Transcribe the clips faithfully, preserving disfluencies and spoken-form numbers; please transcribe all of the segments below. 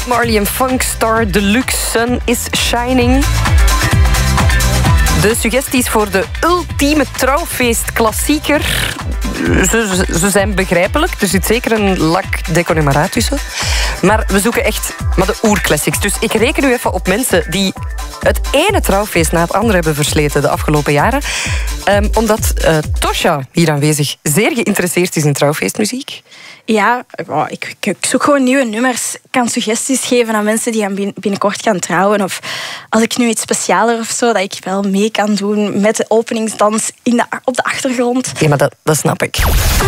Marley en Funkstar Deluxe, Sun is Shining. De suggesties voor de ultieme trouwfeestklassieker, ze, ze zijn begrijpelijk. Er zit zeker een lac de Connemara tussen. Maar we zoeken echt maar de oerclassics. Dus ik reken nu even op mensen die het ene trouwfeest na het andere hebben versleten de afgelopen jaren. Um, omdat uh, Tosja, hier aanwezig, zeer geïnteresseerd is in trouwfeestmuziek. Ja, oh, ik, ik zoek gewoon nieuwe nummers. Ik kan suggesties geven aan mensen die gaan binnenkort gaan trouwen. Of als ik nu iets specialer of zo, dat ik wel mee kan doen met de openingsdans in de, op de achtergrond. Ja, maar dat, dat snap ik.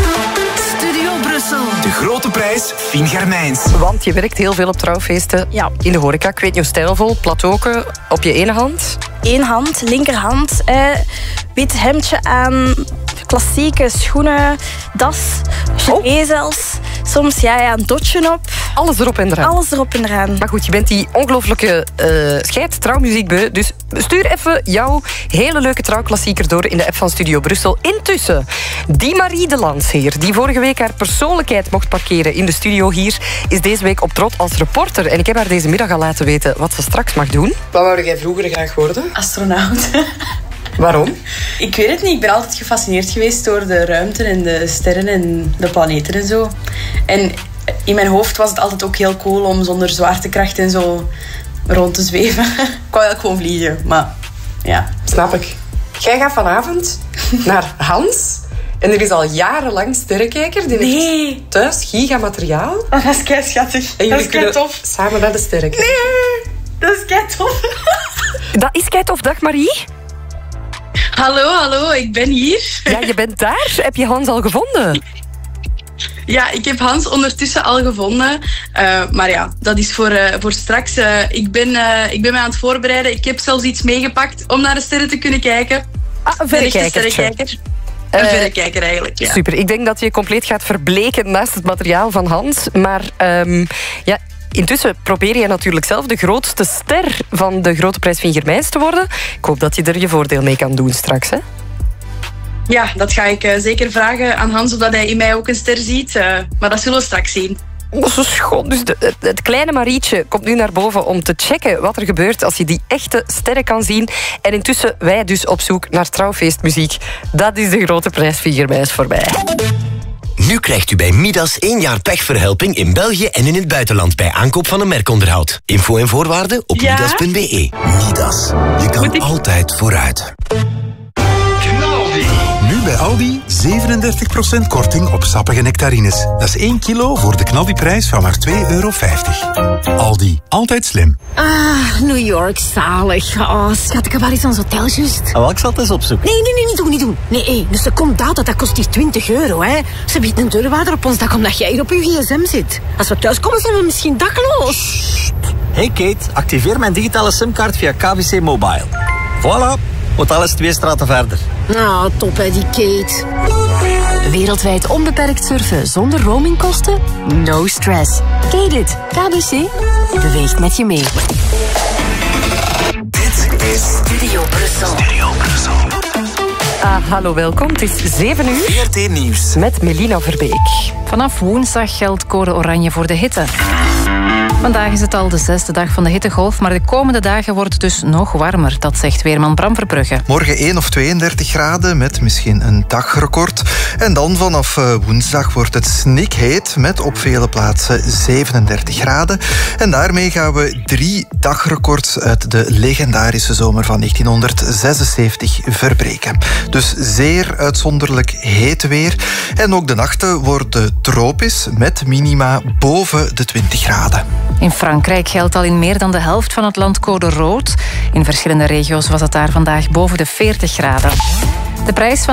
Studio Brussel. De grote prijs Fien Germijns. Want je werkt heel veel op trouwfeesten. Ja. In de horeca. Ik weet niet hoe stijlvol. Plateauken op je ene hand. Eén hand, linkerhand. Eh, wit hemdje aan. Klassieke schoenen. Das. Gilet zelfs. Soms ja, ja, een dotje op. Alles erop en eraan. Alles erop en eraan. Maar goed, je bent die ongelooflijke uh, scheid trouwmuziekbeu. Dus stuur even jouw hele leuke trouwklassieker door in de app van Studio Brussel. Intussen, die Marie de Lansheer, die vorige week haar persoonlijkheid mocht parkeren in de studio hier, is deze week op trot als reporter. En ik heb haar deze middag al laten weten wat ze straks mag doen. Wat wou jij vroeger graag worden? Astronaut. Waarom? Ik weet het niet. Ik ben altijd gefascineerd geweest door de ruimte en de sterren en de planeten en zo. En in mijn hoofd was het altijd ook heel cool om zonder zwaartekracht en zo rond te zweven. Ik wou wel gewoon vliegen, maar ja. Snap ik. Jij gaat vanavond naar Hans. En er is al jarenlang sterrenkijker. Die Nee. heeft thuis gigamateriaal. Oh, dat is kei schattig. En Dat jullie is kei kunnen tof. samen naar de sterrenkijker. Nee, dat is kei tof. Dat is kei tof. Dag Marie. Hallo, hallo, ik ben hier. Ja, je bent daar. Heb je Hans al gevonden? Ja, ik heb Hans ondertussen al gevonden. Uh, maar ja, dat is voor, uh, voor straks. Uh, ik, ben, uh, ik ben me aan het voorbereiden. Ik heb zelfs iets meegepakt om naar de sterren te kunnen kijken. Ah, een verrekijker. Een sterrenkijker. Een Uh, verrekijker eigenlijk, ja. Super. Ik denk dat je compleet gaat verbleken naast het materiaal van Hans. Maar um, ja, intussen probeer je natuurlijk zelf de grootste ster van de Grote Prijs Fien Germijns te worden. Ik hoop dat je er je voordeel mee kan doen straks, hè? Ja, dat ga ik uh, zeker vragen aan Hans, of dat hij in mij ook een ster ziet. Uh, maar dat zullen we straks zien. Dat is schoon. Dus de, het, het kleine Marietje komt nu naar boven om te checken wat er gebeurt als je die echte sterren kan zien. En intussen wij dus op zoek naar trouwfeestmuziek. Dat is de Grote Prijs Fien Germijns voorbij. Nu krijgt u bij Midas één jaar pechverhelping in België en in het buitenland bij aankoop van een merkonderhoud. Info en voorwaarden op Ja? midas punt be. Midas. Je kan ik- altijd vooruit. Nu bij Aldi zevenendertig procent korting op sappige nectarines. Dat is één kilo voor de knaldiprijs van maar twee euro vijftig. Aldi, altijd slim. Ah, New York, zalig. Oh, schat, ik heb wel eens aan zo'n hotel juist. Oh, ik zal het eens opzoeken. Nee, nee, nee, niet doen, niet doen. Nee, hey, dus er komt data, dat kost hier twintig euro, hè. Ze biedt een deurwaarder op ons dak omdat jij hier op je gsm zit. Als we thuis komen, zijn we misschien dakloos. Hey Kate, activeer mijn digitale simkaart via K B C Mobile. Voilà, hotel is twee straten verder. Nou, top hè, die Kate. Wereldwijd onbeperkt surfen zonder roamingkosten? No stress. Kate it. K B C beweegt met je mee. Dit is Studio Brussel. Studio Brussel. Ah, hallo, welkom. Het is zeven uur. V R T Nieuws. Met Melina Verbeek. Vanaf woensdag geldt code oranje voor de hitte. Vandaag is het al de zesde dag van de hittegolf, maar de komende dagen wordt het dus nog warmer. Dat zegt weerman Bram Verbrugge. Morgen één of tweeëndertig graden met misschien een dagrecord. En dan vanaf woensdag wordt het snikheet met op vele plaatsen zevenendertig graden. En daarmee gaan we drie dagrecords uit de legendarische zomer van negentienhonderdzesenzeventig verbreken. Dus zeer uitzonderlijk heet weer. En ook de nachten worden tropisch met minima boven de twintig graden. In Frankrijk geldt al in meer dan de helft van het land code rood. In verschillende regio's was het daar vandaag boven de veertig graden. De prijs van